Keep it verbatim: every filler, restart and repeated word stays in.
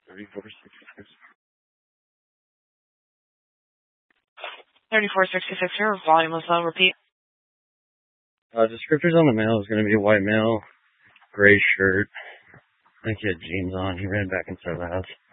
thirty-four sixty-six. thirty-four sixty-six here, volume was low, repeat. Uh, descriptors on the male is going to be a white male, gray shirt. I think he had jeans on. He ran back inside the house.